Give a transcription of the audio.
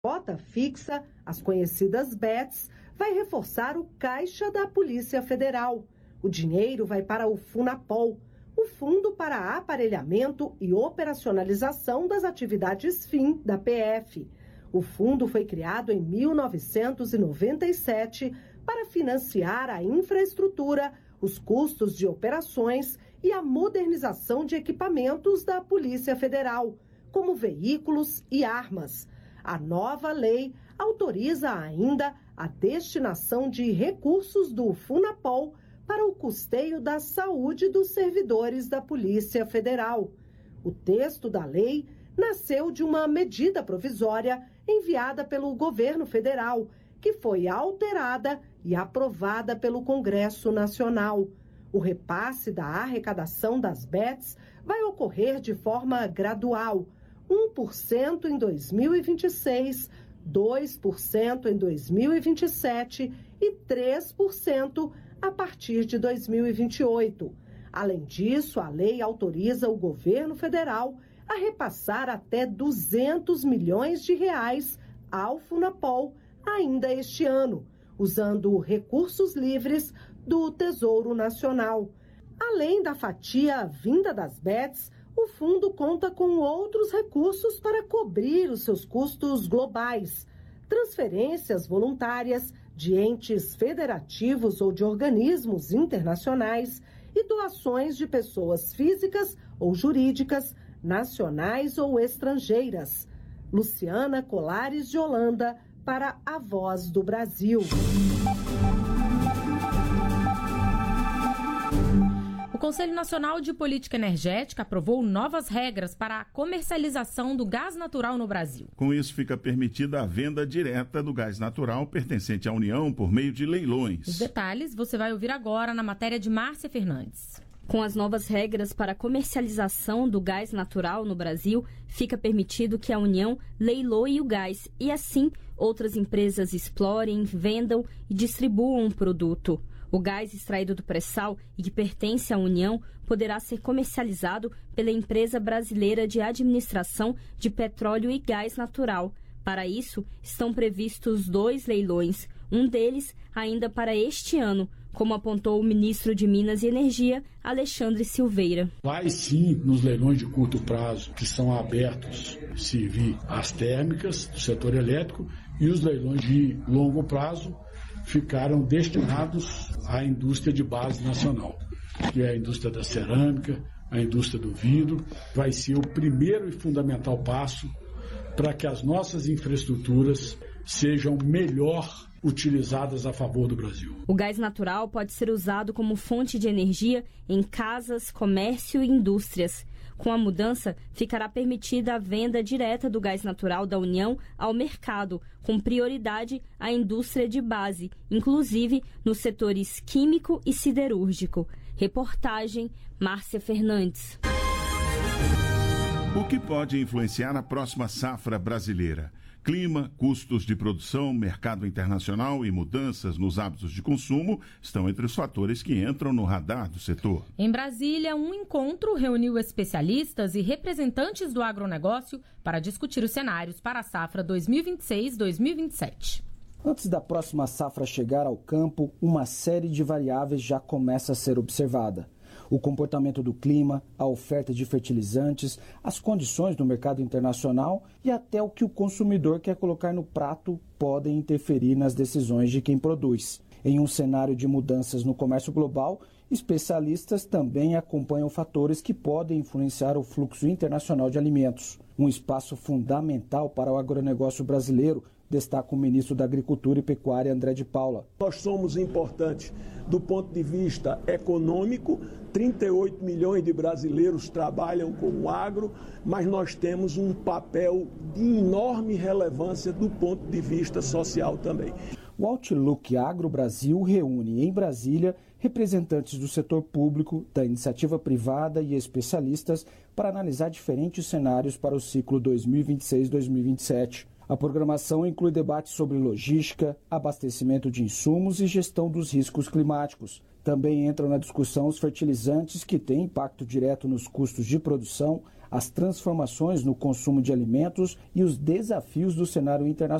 Cota fixa, as conhecidas bets, vai reforçar o caixa da Polícia Federal. O dinheiro vai para o Funapol, o Fundo para Aparelhamento e Operacionalização das Atividades FIM da PF. O fundo foi criado em 1997 para financiar a infraestrutura, os custos de operações e a modernização de equipamentos da Polícia Federal, como veículos e armas. A nova lei autoriza ainda a destinação de recursos do Funapol para o custeio da saúde dos servidores da Polícia Federal. O texto da lei nasceu de uma medida provisória enviada pelo governo federal, que foi alterada e aprovada pelo Congresso Nacional. O repasse da arrecadação das bets vai ocorrer de forma gradual, 1% em 2026, 2% em 2027 e 3% a partir de 2028. Além disso, a lei autoriza o governo federal a repassar até 200 milhões de reais ao Funapol ainda este ano, usando recursos livres do Tesouro Nacional. Além da fatia vinda das bets, o fundo conta com outros recursos para cobrir os seus custos globais, transferências voluntárias de entes federativos ou de organismos internacionais e doações de pessoas físicas ou jurídicas, nacionais ou estrangeiras. Luciana Colares de Holanda, para a Voz do Brasil. O Conselho Nacional de Política Energética aprovou novas regras para a comercialização do gás natural no Brasil. Com isso, fica permitida a venda direta do gás natural pertencente à União por meio de leilões. Os detalhes você vai ouvir agora na matéria de Márcia Fernandes. Com as novas regras para a comercialização do gás natural no Brasil, fica permitido que a União leiloe o gás e, assim, outras empresas explorem, vendam e distribuam o produto. O gás extraído do pré-sal e que pertence à União poderá ser comercializado pela Empresa Brasileira de Administração de Petróleo e Gás Natural. Para isso, estão previstos 2 leilões, um deles ainda para este ano, como apontou o ministro de Minas e Energia, Alexandre Silveira. Vai sim, nos leilões de curto prazo, que são abertos, servir as térmicas do setor elétrico, e os leilões de longo prazo ficaram destinados à indústria de base nacional, que é a indústria da cerâmica, a indústria do vidro. Vai ser o primeiro e fundamental passo para que as nossas infraestruturas sejam melhor utilizadas a favor do Brasil. O gás natural pode ser usado como fonte de energia em casas, comércio e indústrias. Com a mudança, ficará permitida a venda direta do gás natural da União ao mercado, com prioridade à indústria de base, inclusive nos setores químico e siderúrgico. Reportagem Márcia Fernandes. O que pode influenciar a próxima safra brasileira? Clima, custos de produção, mercado internacional e mudanças nos hábitos de consumo estão entre os fatores que entram no radar do setor. Em Brasília, um encontro reuniu especialistas e representantes do agronegócio para discutir os cenários para a safra 2026-2027. Antes da próxima safra chegar ao campo, uma série de variáveis já começa a ser observada. O comportamento do clima, a oferta de fertilizantes, as condições do mercado internacional e até o que o consumidor quer colocar no prato podem interferir nas decisões de quem produz. Em um cenário de mudanças no comércio global, especialistas também acompanham fatores que podem influenciar o fluxo internacional de alimentos. Um espaço fundamental para o agronegócio brasileiro, destaca o ministro da Agricultura e Pecuária, André de Paula. Nós somos importantes do ponto de vista econômico, 38 milhões de brasileiros trabalham com o agro, mas nós temos um papel de enorme relevância do ponto de vista social também. O Outlook Agro Brasil reúne em Brasília representantes do setor público, da iniciativa privada e especialistas para analisar diferentes cenários para o ciclo 2026-2027. A programação inclui debates sobre logística, abastecimento de insumos e gestão dos riscos climáticos. Também entram na discussão os fertilizantes que têm impacto direto nos custos de produção, as transformações no consumo de alimentos e os desafios do cenário internacional.